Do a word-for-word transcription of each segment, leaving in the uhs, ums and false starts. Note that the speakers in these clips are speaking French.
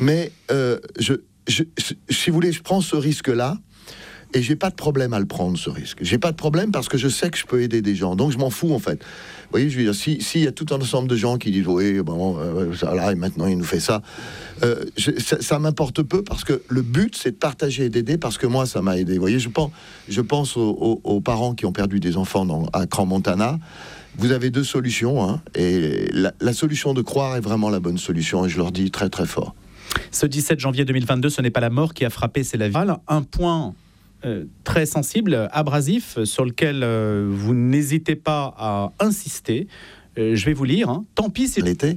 Mais euh, je, je, je, si vous voulez, je prends ce risque-là. Et j'ai pas de problème à le prendre, ce risque. J'ai pas de problème parce que je sais que je peux aider des gens. Donc je m'en fous, en fait. Vous voyez, je veux dire, si, si y a tout un ensemble de gens qui disent oui, bon, euh, ça, là, et maintenant il nous fait ça, euh, je, ça, ça m'importe peu parce que le but, c'est de partager et d'aider parce que moi, ça m'a aidé. Vous voyez, je pense, je pense aux, aux, aux parents qui ont perdu des enfants dans, à Crans-Montana. Vous avez deux solutions, hein, et la, la solution de croire est vraiment la bonne solution, et je leur dis très très fort. Ce dix-sept janvier deux mille vingt-deux, ce n'est pas la mort qui a frappé, c'est la vie. Un point Euh, très sensible, abrasif, sur lequel euh, vous n'hésitez pas à insister. Euh, je vais vous lire. Hein. Tant pis si l'été.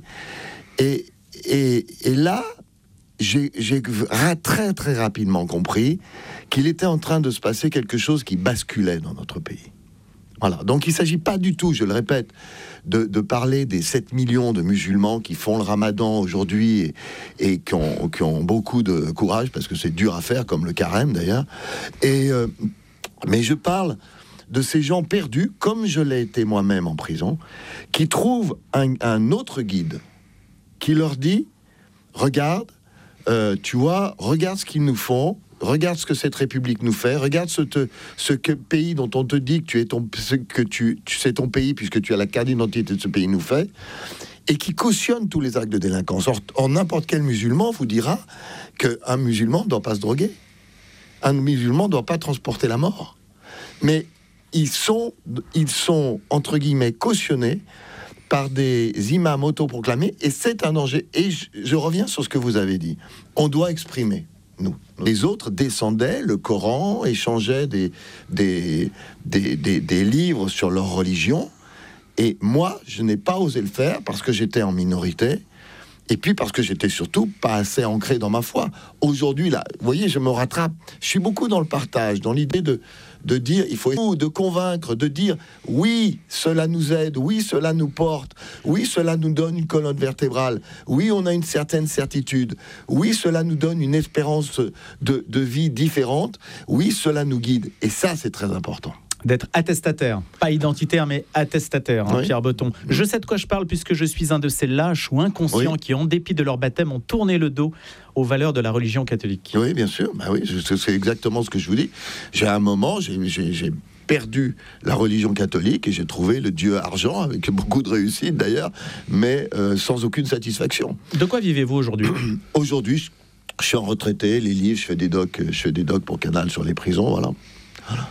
Et, et, et là, j'ai, j'ai très très rapidement compris qu'il était en train de se passer quelque chose qui basculait dans notre pays. Voilà. Donc il ne s'agit pas du tout, je le répète, de, de parler des sept millions de musulmans qui font le ramadan aujourd'hui et, et qui, ont, qui ont beaucoup de courage, parce que c'est dur à faire, comme le carême d'ailleurs. Et, euh, mais je parle de ces gens perdus, comme je l'ai été moi-même en prison, qui trouvent un, un autre guide, qui leur dit, regarde, euh, tu vois, regarde ce qu'ils nous font, regarde ce que cette République nous fait, regarde ce, te, ce que, pays dont on te dit que, tu es ton, que tu, tu sais ton pays, puisque tu as la carte d'identité de ce pays nous fait, et qui cautionne tous les actes de délinquance. Or, or n'importe quel musulman vous dira qu'un musulman ne doit pas se droguer. Un musulman ne doit pas transporter la mort. Mais ils sont, ils sont, entre guillemets, cautionnés par des imams autoproclamés, et c'est un danger. Et je, je reviens sur ce que vous avez dit. On doit exprimer. Nous. Les autres descendaient le Coran, échangeaient des, des, des, des, des livres sur leur religion. Et moi, je n'ai pas osé le faire parce que j'étais en minorité. Et puis parce que j'étais surtout pas assez ancré dans ma foi. Aujourd'hui, là, vous voyez, je me rattrape. Je suis beaucoup dans le partage, dans l'idée de, de dire, il faut de convaincre, de dire, oui, cela nous aide, oui, cela nous porte, oui, cela nous donne une colonne vertébrale, oui, on a une certaine certitude, oui, cela nous donne une espérance de, de vie différente, oui, cela nous guide. Et ça, c'est très important. D'être attestataire, pas identitaire, mais attestataire, hein, oui. Pierre Botton. Je sais de quoi je parle puisque je suis un de ces lâches ou inconscients oui. qui, en dépit de leur baptême, ont tourné le dos aux valeurs de la religion catholique. Oui, bien sûr. Bah oui, c'est exactement ce que je vous dis. J'ai un moment, j'ai, j'ai, j'ai perdu la religion catholique et j'ai trouvé le Dieu argent, avec beaucoup de réussite d'ailleurs, mais euh, sans aucune satisfaction. De quoi vivez-vous aujourd'hui ? Aujourd'hui, je, je suis en retraité, les livres, je fais des docs, je fais des docs pour Canal sur les prisons, voilà. Voilà.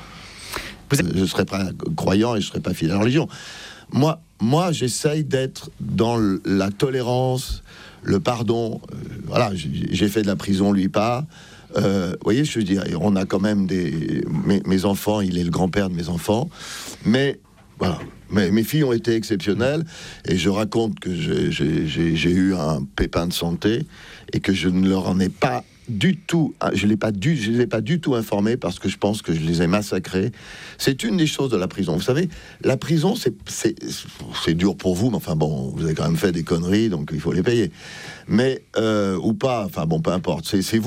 Je ne serais pas croyant et je ne serais pas fidèle à la religion. Moi, moi, j'essaye d'être dans la tolérance, le pardon. Euh, voilà, j'ai fait de la prison, lui pas. Euh, vous voyez, je veux dire, on a quand même des... Mes, mes enfants, il est le grand-père de mes enfants. Mais, voilà, mes, mes filles ont été exceptionnelles. Et je raconte que j'ai, j'ai, j'ai, j'ai eu un pépin de santé et que je ne leur en ai pas du tout, je l'ai pas du, je les ai pas du tout informés parce que je pense que je les ai massacrés. C'est une des choses de la prison. Vous savez, la prison, c'est, c'est, c'est dur pour vous, mais enfin bon, vous avez quand même fait des conneries, donc il faut les payer. Mais, euh, ou pas, enfin bon, peu importe, c'est, c'est vous.